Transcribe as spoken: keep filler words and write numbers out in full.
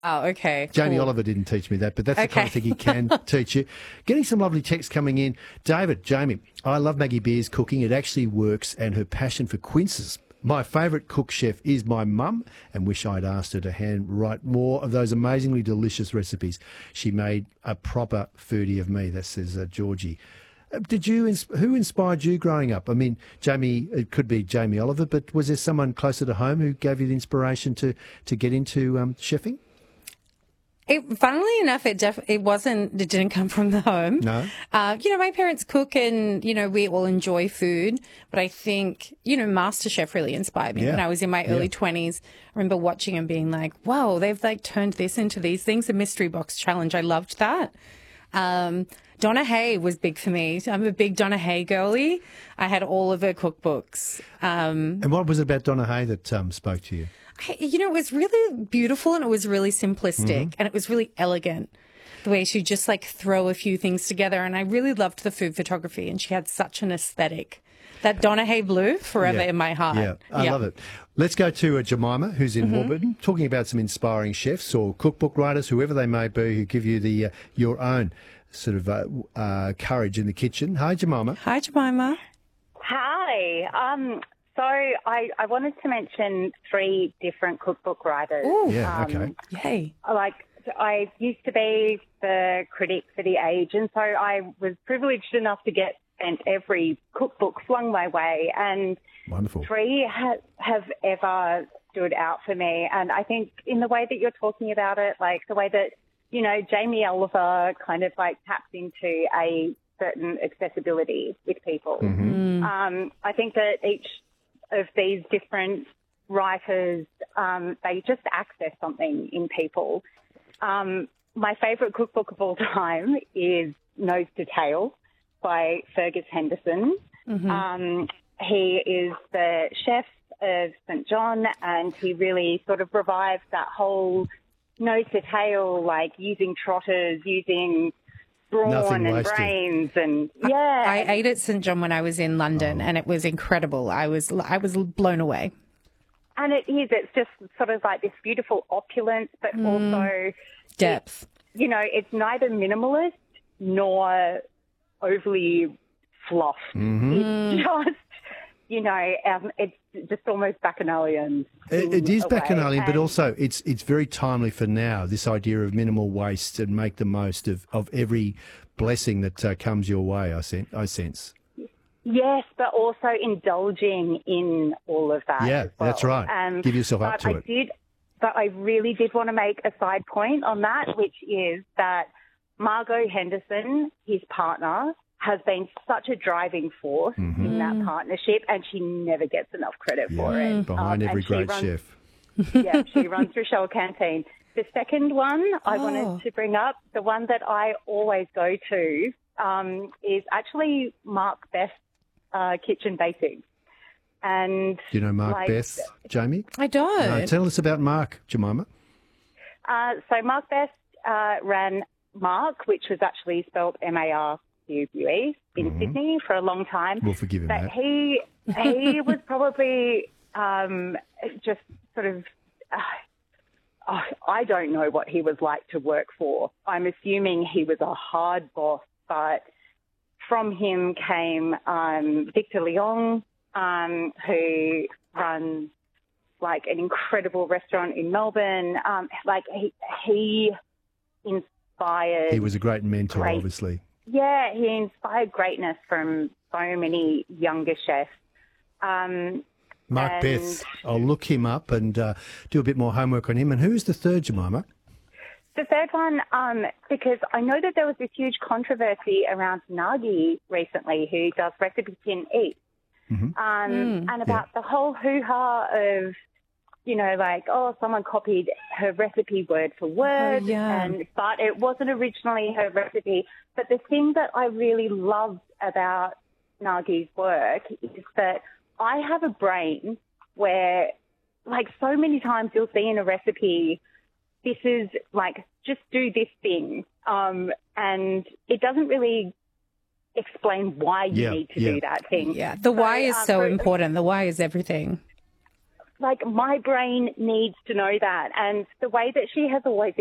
Oh, okay. Jamie cool. Oliver didn't teach me that, but that's the kind of Okay. thing he can teach you. Getting some lovely texts coming in. David, Jamie, I love Maggie Beer's cooking. It actually works, and her passion for quinces. My favourite cook chef is my mum, and wish I'd asked her to hand write more of those amazingly delicious recipes. She made a proper foodie of me, that says uh, Georgie. Uh, Did you? ins- Who inspired you growing up? I mean, Jamie. It could be Jamie Oliver, but was there someone closer to home who gave you the inspiration to to get into um, chefing? It, funnily enough, it def- it wasn't. It didn't come from the home. No. Uh, you know, my parents cook, and you know, we all enjoy food. But I think you know, MasterChef really inspired me Yeah. when I was in my early Yeah. twenties. I remember watching and being like, "Wow, they've like turned this into these things." The mystery box challenge, I loved that. Um, Donna Hay was big for me. I'm a big Donna Hay girly. I had all of her cookbooks. Um, And what was it about Donna Hay that um, spoke to you? I- you know, it was really beautiful and it was really simplistic Mm-hmm. and it was really elegant. The way she just like throw a few things together. And I really loved the food photography and she had such an aesthetic. That Donna Hay blue, forever Yeah. in my heart. Yeah, I love it. Let's go to uh, Jemima, who's in Mm-hmm. Warburton, talking about some inspiring chefs or cookbook writers, whoever they may be, who give you the uh, your own sort of uh, uh, courage in the kitchen. Hi, Jemima. Hi, Jemima. Hi. Um, so I, I wanted to mention three different cookbook writers. Ooh, Yeah, Um, okay. yay. Like, I used to be the critic for The Age, and so I was privileged enough to get sent every cookbook flung my way, and Wonderful. three ha- have ever stood out for me. And I think in the way that you're talking about it, like the way that, you know, Jamie Oliver kind of like taps into a certain accessibility with people. Um, I think that each of these different writers, um, they just access something in people. Um, my favourite cookbook of all time is Nose to Tail by Fergus Henderson. Um, he is the chef of Saint John, and he really sort of revives that whole nose to tail, like using trotters, using brawn Nothing and wasted. brains, and yeah. I ate at Saint John when I was in London Oh. and it was incredible. I was I was blown away. And it is, it's just sort of like this beautiful opulence, but also, Depth. you know, it's neither minimalist nor overly fluff. It's just, you know, um, it's just almost bacchanalian. It, in it is a way. bacchanalian, but And- also it's it's very timely for now, this idea of minimal waste and make the most of, of every blessing that uh, comes your way, I, sen- I sense. Yes, but also indulging in all of that. Yeah, as well. that's right. Um, Give yourself up but to I it. Did, but I really did want to make a side point on that, which is that Margot Henderson, his partner, has been such a driving force in that partnership, and she never gets enough credit for Yeah, it. behind Um, every and she great runs- chef. Yeah, she runs Rochelle Canteen. The second one I Oh. wanted to bring up, the one that I always go to, um, is actually Mark Best's uh, Kitchen Basics. And Do you know Mark like, Beth, Jamie? I don't. No, tell us about Mark, Jemima. Uh, so Mark Best uh, ran Mark, which was actually spelled M A R Q U E, in Sydney for a long time. We'll forgive him But that. he he was probably um, just sort of. Uh, oh, I don't know what he was like to work for. I'm assuming he was a hard boss, but from him came um, Victor Leong, um, who runs like an incredible restaurant in Melbourne. Um, like he, he inspired. He was a great mentor, Great. obviously. Yeah, he inspired greatness from so many younger chefs. Um, Mark and- Beth. I'll look him up and uh, do a bit more homework on him. And who's the third, Jemima? The third one, um, because I know that there was this huge controversy around Nagi recently, who does Recipe Tin Eat, um, and about the whole hoo-ha of, you know, like, oh, someone copied her recipe word for word, yeah. and but it wasn't originally her recipe. But the thing that I really loved about Nagi's work is that I have a brain where, like, so many times you'll see in a recipe, this is like, just do this thing. Um, and it doesn't really explain why you Yeah, need to yeah. do that thing. Yeah, the why is um, so for- important. The why is everything. like, my brain needs to know that. And the way that she has always